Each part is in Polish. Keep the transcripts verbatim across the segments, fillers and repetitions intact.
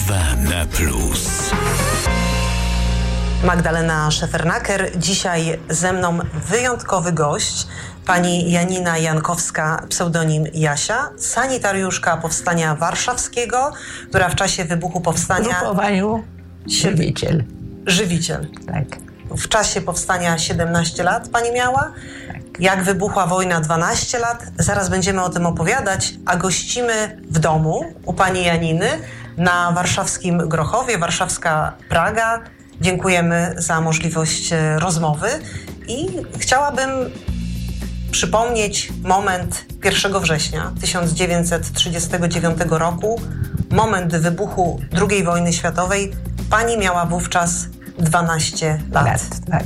R W N plus. Magdalena Szefernaker. Dzisiaj ze mną wyjątkowy gość, pani Janina Jankowska, pseudonim Jasia, sanitariuszka Powstania Warszawskiego, która w czasie wybuchu powstania... W grupowaniu Żywiciel. Żywiciel. Tak. W czasie powstania siedemnaście lat pani miała. Jak wybuchła wojna, dwanaście lat. Zaraz będziemy o tym opowiadać, a gościmy w domu u pani Janiny na warszawskim Grochowie, warszawska Praga. Dziękujemy za możliwość rozmowy i chciałabym przypomnieć moment pierwszego września tysiąc dziewięćset trzydziestego dziewiątego roku, moment wybuchu drugiej wojny światowej. Pani miała wówczas dwanaście lat. lat tak.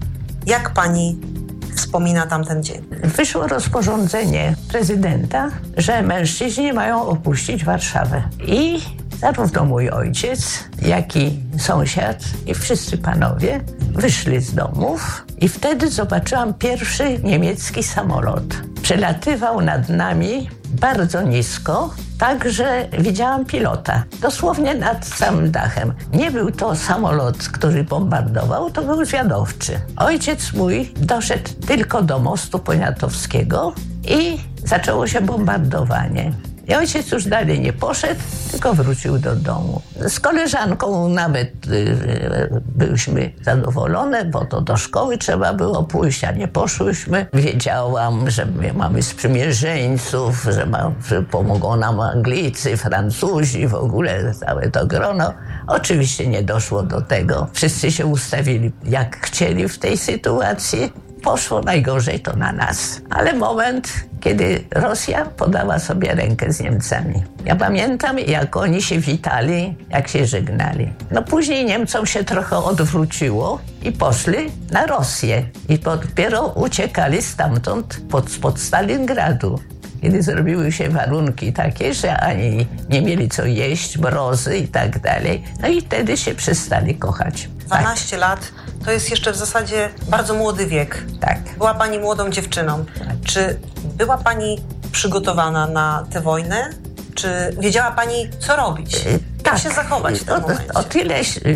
Jak pani wspomina tamten dzień? Wyszło rozporządzenie prezydenta, że mężczyźni mają opuścić Warszawę. I zarówno mój ojciec, jak i sąsiad i wszyscy panowie wyszli z domów i wtedy zobaczyłam pierwszy niemiecki samolot. Przelatywał nad nami bardzo nisko, tak że widziałam pilota, dosłownie nad samym dachem. Nie był to samolot, który bombardował, to był zwiadowczy. Ojciec mój doszedł tylko do mostu poniatowskiego i zaczęło się bombardowanie. I ojciec już dalej nie poszedł, tylko wrócił do domu. Z koleżanką nawet y, byliśmy zadowolone, bo to do szkoły trzeba było pójść, a nie poszłyśmy. Wiedziałam, że my mamy sprzymierzeńców, że, ma, że pomogą nam Anglicy, Francuzi, w ogóle całe to grono. Oczywiście nie doszło do tego. Wszyscy się ustawili jak chcieli w tej sytuacji. Poszło najgorzej to na nas. Ale moment, kiedy Rosja podała sobie rękę z Niemcami. Ja pamiętam, jak oni się witali, jak się żegnali. No później Niemcom się trochę odwróciło i poszli na Rosję. I dopiero uciekali stamtąd pod, pod Stalingradu. Kiedy zrobiły się warunki takie, że ani nie mieli co jeść, mrozy i tak dalej. No i wtedy się przestali kochać. dwanaście tak. lat to jest jeszcze w zasadzie bardzo młody wiek. Tak. Była pani młodą dziewczyną. Tak. Czy była pani przygotowana na tę wojnę? Czy wiedziała pani, co robić? Jak tak. się zachować w tym o, momencie? O tyle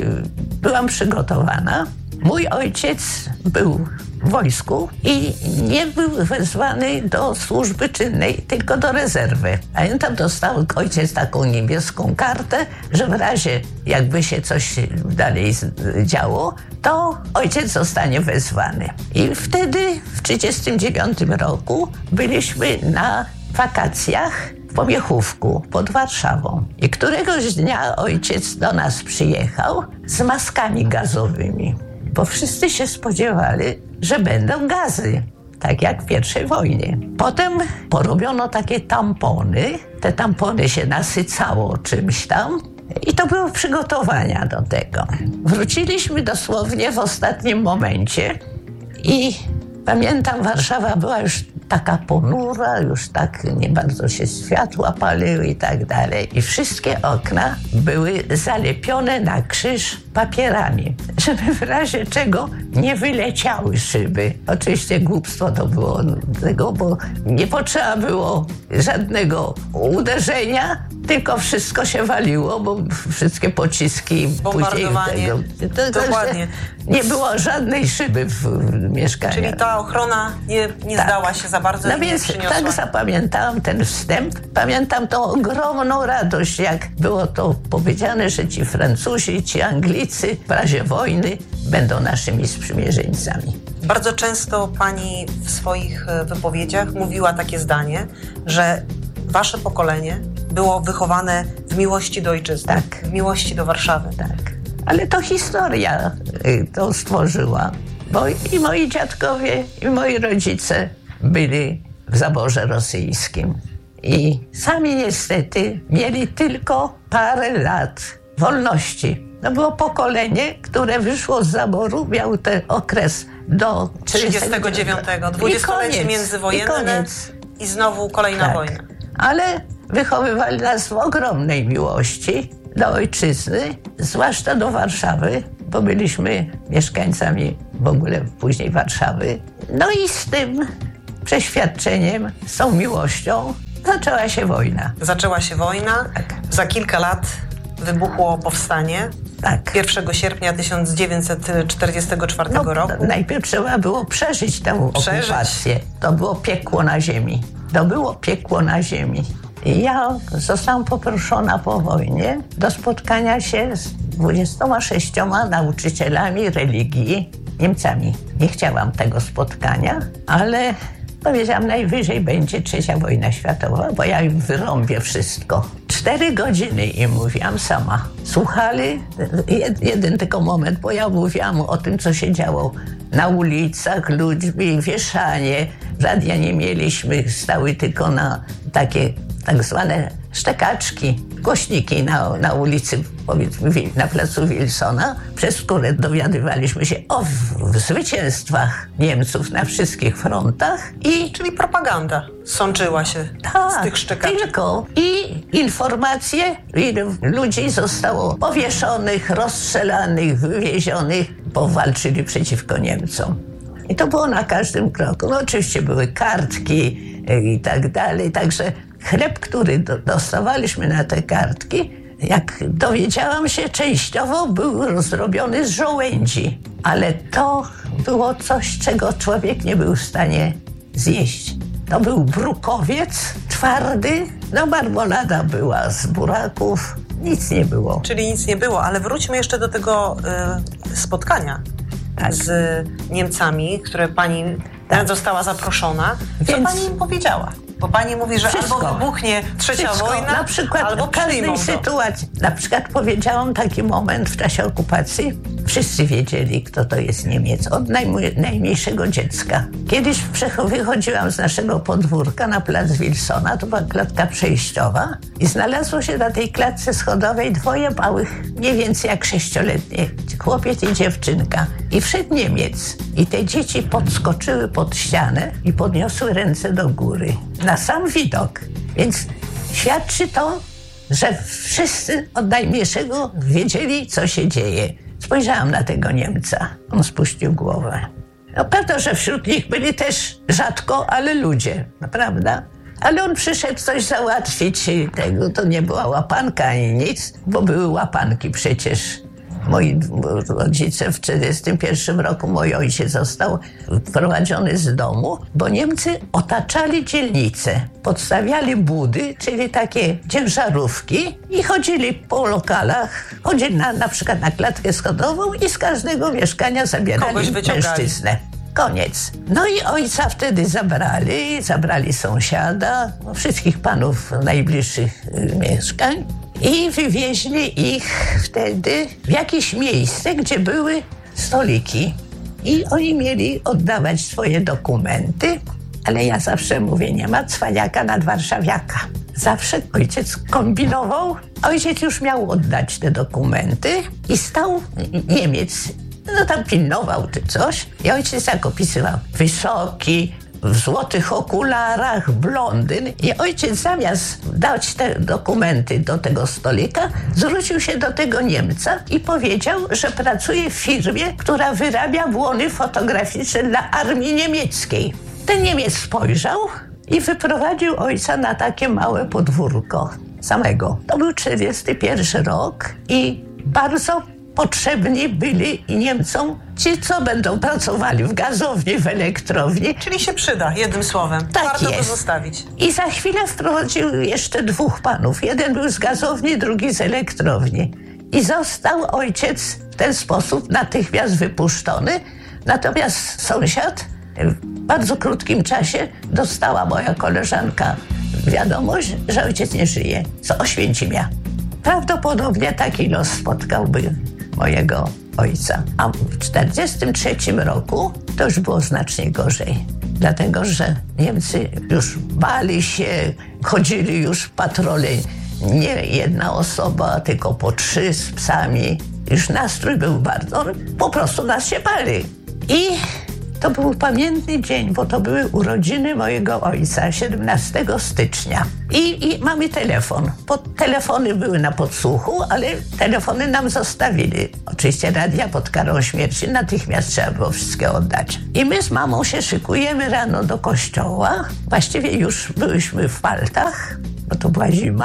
byłam przygotowana. Mój ojciec był w wojsku i nie był wezwany do służby czynnej, tylko do rezerwy. Pamiętam, dostał ojciec taką niebieską kartę, że w razie jakby się coś dalej działo, to ojciec zostanie wezwany. I wtedy w trzydziestym dziewiątym roku byliśmy na wakacjach w Pomiechówku pod Warszawą. I któregoś dnia ojciec do nas przyjechał z maskami gazowymi, bo wszyscy się spodziewali, że będą gazy, tak jak w pierwszej wojnie. Potem porobiono takie tampony, te tampony się nasycało czymś tam i to były przygotowania do tego. Wróciliśmy dosłownie w ostatnim momencie i pamiętam, Warszawa była już taka ponura, już tak nie bardzo się światła paliły i tak dalej. I wszystkie okna były zalepione na krzyż papierami, żeby w razie czego nie wyleciały szyby. Oczywiście głupstwo to było tego, bo nie potrzeba było żadnego uderzenia, tylko wszystko się waliło, bo wszystkie pociski... Bombardowanie. Tego, to, to, Dokładnie. Nie było żadnej szyby w, w mieszkaniu. Czyli ta ochrona nie, nie tak. zdała się za bardzo No i nie więc przyniosła. tak zapamiętałam ten wstęp. Pamiętam tą ogromną radość, jak było to powiedziane, że ci Francuzi, ci Anglicy w razie wojny będą naszymi sprzymierzeńcami. Bardzo często pani w swoich wypowiedziach mówiła takie zdanie, że wasze pokolenie było wychowane w miłości do ojczyzny, tak. w miłości do Warszawy. Tak. Ale to historia to stworzyła, bo i moi dziadkowie, i moi rodzice byli w zaborze rosyjskim. I sami niestety mieli tylko parę lat wolności. To było pokolenie, które wyszło z zaboru, miał ten okres do trzydziestego dziewiątego, dwudziestolecie międzywojenne i, i znowu kolejna tak. wojna. Ale wychowywali nas w ogromnej miłości do ojczyzny, zwłaszcza do Warszawy, bo byliśmy mieszkańcami w ogóle później Warszawy. No i z tym przeświadczeniem, z tą miłością zaczęła się wojna. Zaczęła się wojna. Tak. Za kilka lat wybuchło powstanie. Tak. pierwszego sierpnia tysiąc dziewięćset czterdziestego czwartego No, roku. najpierw trzeba było przeżyć tę Przeżyć. okupację. To było piekło na ziemi. To było piekło na ziemi. I ja zostałam poproszona po wojnie do spotkania się z dwudziestoma sześcioma nauczycielami religii, Niemcami. Nie chciałam tego spotkania, ale powiedziałam, najwyżej będzie trzecia wojna światowa, bo ja im wyrąbię wszystko. Cztery godziny im mówiłam sama. Słuchali, jed, jeden tylko moment, bo ja mówiłam o tym, co się działo na ulicach, ludźmi, wieszanie. Radia nie mieliśmy, stały tylko na takie tak zwane szczekaczki, głośniki na, na ulicy, powiedzmy na placu Wilsona, przez które dowiadywaliśmy się o w, w zwycięstwach Niemców na wszystkich frontach i... Czyli propaganda sączyła się tak, z tych szczekaczek. Tylko. I informacje, ile ludzi zostało powieszonych, rozstrzelanych, wywiezionych, bo walczyli przeciwko Niemcom. I to było na każdym kroku. No oczywiście były kartki i tak dalej, także chleb, który do, dostawaliśmy na te kartki, jak dowiedziałam się, częściowo był zrobiony z żołędzi. Ale to było coś, czego człowiek nie był w stanie zjeść. To był brukowiec twardy, no marmolada była z buraków, nic nie było. Czyli nic nie było, ale wróćmy jeszcze do tego y, spotkania Tak. z Niemcami, które pani Tak. została zaproszona. Co Więc- pani im powiedziała? Bo pani mówi, że Wszystko. albo wybuchnie trzecia Wszystko. wojna, na przykład albo w każdej przyjmą to. sytuacji. Na przykład powiedziałam taki moment w czasie okupacji. Wszyscy wiedzieli, kto to jest Niemiec, od najmu- najmniejszego dziecka. Kiedyś przecho- wychodziłam z naszego podwórka na plac Wilsona, to była klatka przejściowa i znalazło się na tej klatce schodowej dwoje małych, mniej więcej jak sześcioletnie, chłopiec i dziewczynka. I wszedł Niemiec. I te dzieci podskoczyły pod ścianę i podniosły ręce do góry. Na sam widok. Więc świadczy to, że wszyscy od najmniejszego wiedzieli, co się dzieje. Spojrzałam na tego Niemca. On spuścił głowę. No pewno, że wśród nich byli też rzadko, ale ludzie, no, prawda? Ale on przyszedł coś załatwić i tego, to nie była łapanka ani nic, bo były łapanki przecież. Moi rodzice w czterdziestym pierwszym roku, mój ojciec został wprowadzony z domu, bo Niemcy otaczali dzielnicę. Podstawiali budy, czyli takie ciężarówki i chodzili po lokalach, chodzili na, na przykład na klatkę schodową i z każdego mieszkania zabierali Kogoś wyciągali. mężczyznę. Koniec. No i ojca wtedy zabrali, zabrali sąsiada, no, wszystkich panów najbliższych y, mieszkań i wywieźli ich wtedy w jakieś miejsce, gdzie były stoliki. I oni mieli oddawać swoje dokumenty, ale ja zawsze mówię, nie ma cwaniaka nad warszawiaka. Zawsze ojciec kombinował. Ojciec już miał oddać te dokumenty i stał Niemiec. No tam pilnował czy coś. I ojciec tak opisywał. Wysoki, w złotych okularach, blondyn. I ojciec zamiast dać te dokumenty do tego stolika, zwrócił się do tego Niemca i powiedział, że pracuje w firmie, która wyrabia błony fotograficzne dla armii niemieckiej. Ten Niemiec spojrzał i wyprowadził ojca na takie małe podwórko samego. To był czterdziesty pierwszy rok i bardzo potrzebni byli Niemcom ci, co będą pracowali w gazowni, w elektrowni. Czyli się przyda, jednym słowem. Tak Warto jest. to zostawić. I za chwilę wprowadził jeszcze dwóch panów. Jeden był z gazowni, drugi z elektrowni. I został ojciec w ten sposób natychmiast wypuszczony. Natomiast sąsiad w bardzo krótkim czasie dostała moja koleżanka wiadomość, że ojciec nie żyje z Oświęcimia. Prawdopodobnie taki los spotkałby mojego ojca. A w czterdziestym trzecim roku to już było znacznie gorzej. Dlatego, że Niemcy już bali się, chodzili już patrole. Nie jedna osoba, tylko po trzy z psami. Już nastrój był bardzo, po prostu nas się bali. I to był pamiętny dzień, bo to były urodziny mojego ojca, siedemnastego stycznia. I, i mamy telefon. Pod, telefony były na podsłuchu, ale telefony nam zostawili. Oczywiście radia pod karą śmierci, natychmiast trzeba było wszystkie oddać. I my z mamą się szykujemy rano do kościoła. Właściwie już byliśmy w paltach, bo to była zima.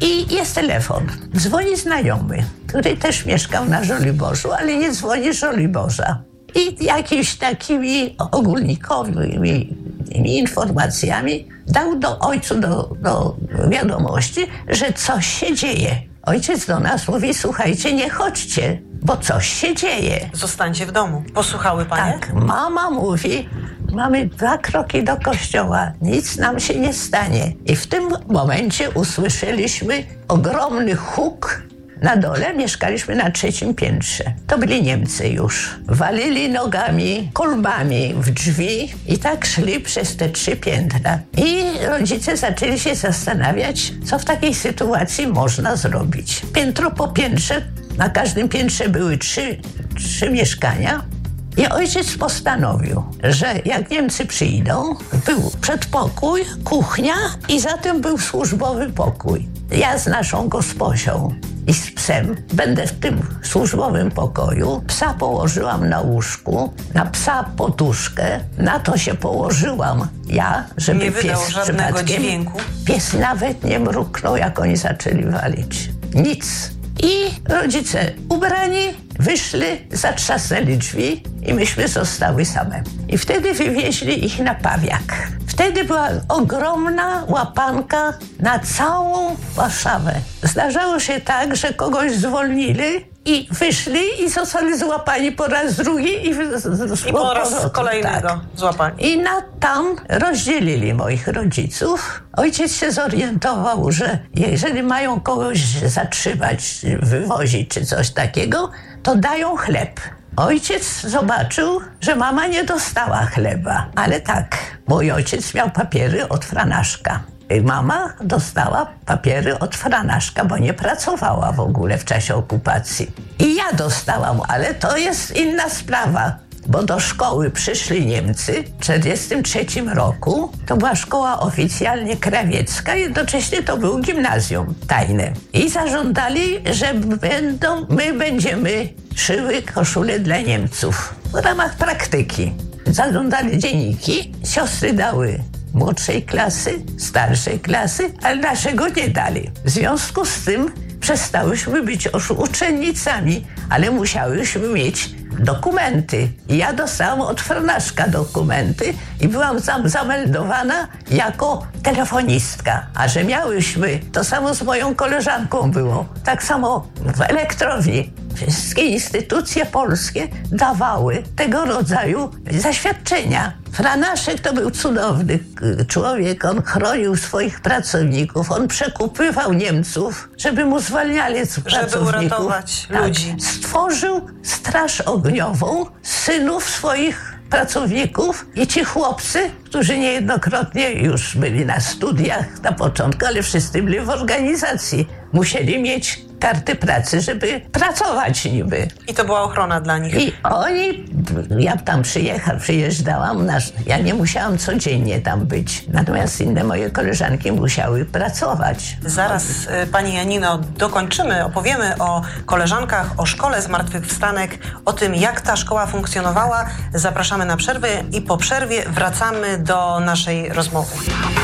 I jest telefon. Dzwoni znajomy, który też mieszkał na Żoliborzu, ale nie dzwoni z Żoliborza. I jakimiś takimi ogólnikowymi informacjami dał do ojcu do, do wiadomości, że coś się dzieje. Ojciec do nas mówi, słuchajcie, nie chodźcie, bo coś się dzieje. Zostańcie w domu. Posłuchały panie? Tak, mama mówi, mamy dwa kroki do kościoła, nic nam się nie stanie. I w tym momencie usłyszeliśmy ogromny huk. Na dole mieszkaliśmy na trzecim piętrze. To byli Niemcy już. Walili nogami, kolbami w drzwi i tak szli przez te trzy piętra. I rodzice zaczęli się zastanawiać, co w takiej sytuacji można zrobić. Piętro po piętrze, na każdym piętrze były trzy, trzy mieszkania. I ojciec postanowił, że jak Niemcy przyjdą, był przedpokój, kuchnia i zatem był służbowy pokój. Ja z naszą gosposią i z psem będę w tym służbowym pokoju. Psa położyłam na łóżku, na psa poduszkę. Na to się położyłam ja, żeby nie wydał pies żadnego przypadkiem... dźwięku. Pies nawet nie mruknął, jak oni zaczęli walić. Nic. I rodzice ubrani wyszli, zatrzasnęli drzwi i myśmy zostały same. I wtedy wywieźli ich na Pawiak. Wtedy była ogromna łapanka na całą Warszawę. Zdarzało się tak, że kogoś zwolnili i wyszli i zostali złapani po raz drugi i, z, z, I po raz powrotem, kolejnego tak. złapani. I na tam rozdzielili moich rodziców. Ojciec się zorientował, że jeżeli mają kogoś zatrzymać, wywozić czy coś takiego, to dają chleb. Ojciec zobaczył, że mama nie dostała chleba. Ale tak, mój ojciec miał papiery od Franaszka. Mama dostała papiery od Franaszka, bo nie pracowała w ogóle w czasie okupacji. I ja dostałam, ale to jest inna sprawa. Bo do szkoły przyszli Niemcy w tysiąc dziewięćset czterdziestym trzecim roku. To była szkoła oficjalnie krawiecka, jednocześnie to było gimnazjum tajne. I zażądali, że będą, my będziemy szyły koszule dla Niemców w ramach praktyki. Zażądali dzienniki, siostry dały młodszej klasy, starszej klasy, ale naszego nie dali. W związku z tym przestałyśmy być uczennicami, ale musiałyśmy mieć dokumenty. I ja dostałam od Franaszka dokumenty i byłam tam zameldowana jako telefonistka. A że miałyśmy, to samo z moją koleżanką było, tak samo w elektrowni. Wszystkie instytucje polskie dawały tego rodzaju zaświadczenia. Franaszek to był cudowny człowiek, on chronił swoich pracowników, on przekupywał Niemców, żeby mu zwalniali pracowników. Żeby uratować tak. ludzi. Stworzył straż ogniową synów swoich pracowników i ci chłopcy, którzy niejednokrotnie już byli na studiach na początku, ale wszyscy byli w organizacji, musieli mieć karty pracy, żeby pracować niby. I to była ochrona dla nich. I oni, ja tam przyjechałam, przyjeżdżałam, ja nie musiałam codziennie tam być. Natomiast inne moje koleżanki musiały pracować. Zaraz, pani Janino, dokończymy, opowiemy o koleżankach, o szkole zmartwychwstanek, o tym, jak ta szkoła funkcjonowała. Zapraszamy na przerwę i po przerwie wracamy do naszej rozmowy.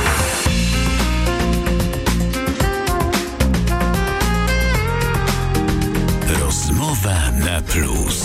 Rozmowa na plus.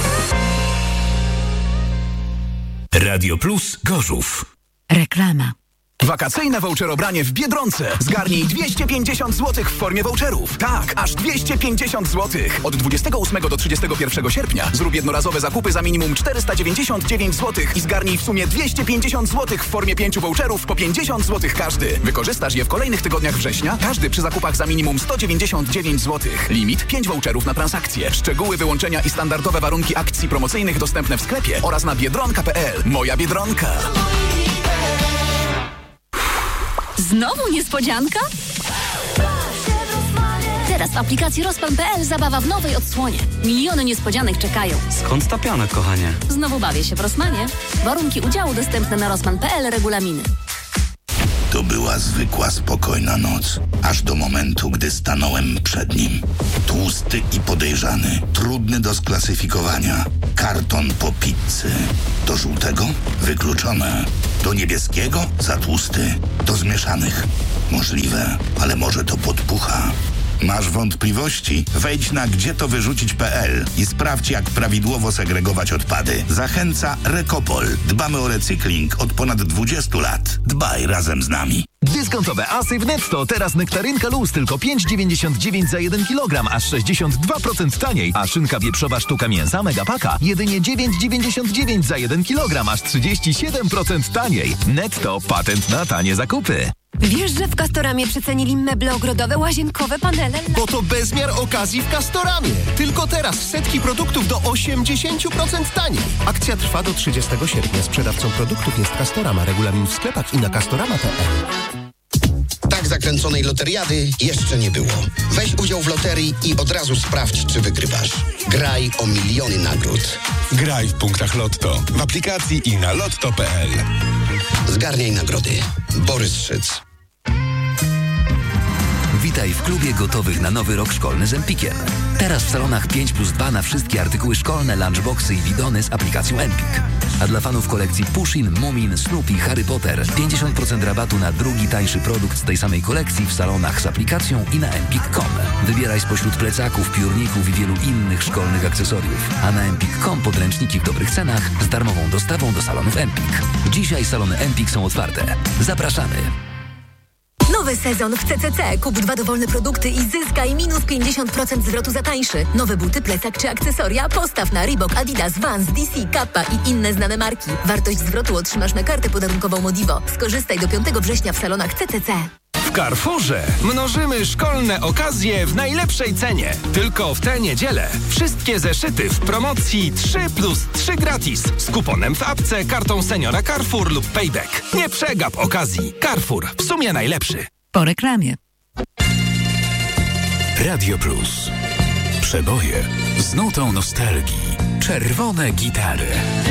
Radio Plus Gorzów. Reklama. Wakacyjne voucherobranie w Biedronce. Zgarnij dwieście pięćdziesiąt złotych w formie voucherów. Tak, aż dwieście pięćdziesiąt złotych. Od dwudziestego ósmego do trzydziestego pierwszego sierpnia zrób jednorazowe zakupy za minimum czterysta dziewięćdziesiąt dziewięć złotych i zgarnij w sumie dwieście pięćdziesiąt złotych w formie pięciu voucherów po pięćdziesiąt złotych każdy. Wykorzystasz je w kolejnych tygodniach września, każdy przy zakupach za minimum sto dziewięćdziesiąt dziewięć złotych. Limit pięć voucherów na transakcję. Szczegóły, wyłączenia i standardowe warunki akcji promocyjnych dostępne w sklepie oraz na biedronka kropka p l. Moja Biedronka. Znowu niespodzianka? Teraz w aplikacji Rozpan kropka p l zabawa w nowej odsłonie. Miliony niespodzianek czekają. Skąd ta piana, kochanie? Znowu bawię się w Rosmanie. Warunki udziału dostępne na Rospan kropka p l, regulaminy. To była zwykła, spokojna noc. Aż do momentu, gdy stanąłem przed nim. Tłusty i podejrzany. Trudny do sklasyfikowania. Karton po pizzy. Do żółtego? Wykluczone. Do niebieskiego za tłusty, do zmieszanych. Możliwe, ale może to podpucha. Masz wątpliwości? Wejdź na gdzie to wyrzucić kropka pe el i sprawdź, jak prawidłowo segregować odpady. Zachęca Recopol. Dbamy o recykling od ponad dwudziestu lat. Dbaj razem z nami. Dyskontowe asy w Netto. Teraz nektarynka luz tylko pięć dziewięćdziesiąt dziewięć za jeden kilogram, aż sześćdziesiąt dwa procent taniej. A szynka wieprzowa sztuka mięsa Megapaka jedynie dziewięć dziewięćdziesiąt dziewięć za jeden kilogram, aż trzydzieści siedem procent taniej. Netto. Patent na tanie zakupy. Wiesz, że w Castoramie przecenili meble ogrodowe, łazienkowe, panele? Bo to bezmiar okazji w Castoramie. Tylko teraz setki produktów do osiemdziesiąt procent taniej. Akcja trwa do trzydziestego sierpnia. Sprzedawcą produktów jest Castorama. Regulamin w sklepach i na castorama kropka pe el. Tak zakręconej loteriady jeszcze nie było. Weź udział w loterii i od razu sprawdź, czy wygrywasz. Graj o miliony nagród. Graj w punktach Lotto, w aplikacji i na lotto kropka pe el. Zgarniaj nagrody. Borys Szyc. Witaj w klubie gotowych na nowy rok szkolny z Empikiem. Teraz w salonach pięć plus dwa na wszystkie artykuły szkolne, lunchboxy i bidony z aplikacją Empik. A dla fanów kolekcji Pushin, Mumin, Snoopy, Harry Potter pięćdziesiąt procent rabatu na drugi tańszy produkt z tej samej kolekcji w salonach z aplikacją i na empik kropka com. Wybieraj spośród plecaków, piórników i wielu innych szkolnych akcesoriów. A na empik kropka com podręczniki w dobrych cenach z darmową dostawą do salonów Empik. Dzisiaj salony Empik są otwarte. Zapraszamy! Nowy sezon w C C C. Kup dwa dowolne produkty i zyskaj minus pięćdziesiąt procent zwrotu za tańszy. Nowe buty, plecak czy akcesoria? Postaw na Reebok, Adidas, Vans, D C, Kappa i inne znane marki. Wartość zwrotu otrzymasz na kartę podarunkową Modivo. Skorzystaj do piątego września w salonach C C C. W Carrefourze mnożymy szkolne okazje w najlepszej cenie. Tylko w tę niedzielę wszystkie zeszyty w promocji trzy plus trzy gratis z kuponem w apce, kartą seniora Carrefour lub Payback. Nie przegap okazji. Carrefour. W sumie najlepszy. Po reklamie. Radio Plus. Przeboje z nutą nostalgii. Czerwone gitary.